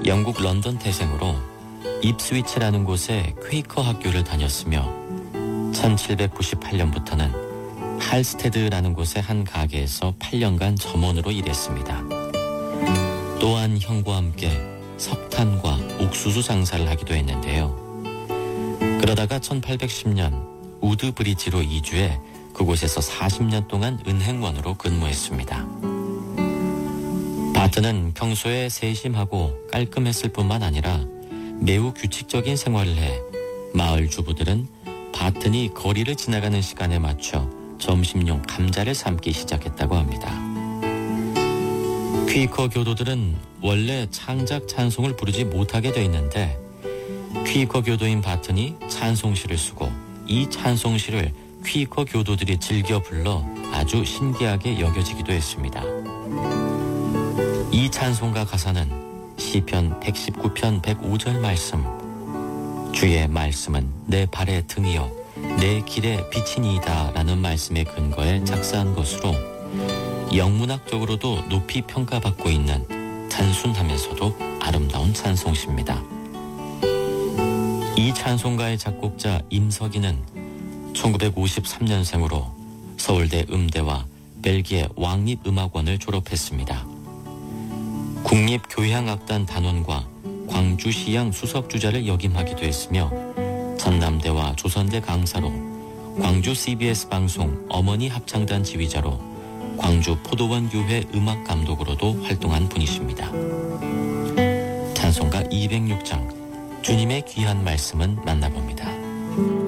영국 런던 태생으로 입스위치라는 곳에 퀘이커 학교를 다녔으며 1798년부터는 할스테드라는 곳의 한 가게에서 8년간 점원으로 일했습니다. 또한 형과 함께 석탄과 옥수수 장사를 하기도 했는데요. 그러다가 1810년 우드 브리지로 이주해 그곳에서 40년 동안 은행원으로 근무했습니다. 바트는 평소에 세심하고 깔끔했을 뿐만 아니라 매우 규칙적인 생활을 해 마을 주부들은 바튼이 거리를 지나가는 시간에 맞춰 점심용 감자를 삶기 시작했다고 합니다. 퀴커 교도들은 원래 창작 찬송을 부르지 못하게 돼 있는데 퀴커 교도인 바튼이 찬송시를 쓰고 이 찬송시를 퀴커 교도들이 즐겨 불러 아주 신기하게 여겨지기도 했습니다. 이 찬송가 가사는 시편 119편 105절 말씀, 주의 말씀은 내 발의 등이요 내 길의 빛이니이다 라는 말씀에 근거해 작사한 것으로 영문학적으로도 높이 평가받고 있는 단순하면서도 아름다운 찬송시입니다. 이 찬송가의 작곡자 임석이는 1953년생으로 서울대 음대와 벨기에 왕립음악원을 졸업했습니다. 국립교향악단 단원과 광주시향 수석주자를 역임하기도 했으며 전남대와 조선대 강사로 광주 CBS 방송 어머니 합창단 지휘자로 광주 포도원 교회 음악감독으로도 활동한 분이십니다. 찬송가 206장 주님의 귀한 말씀은 만나봅니다.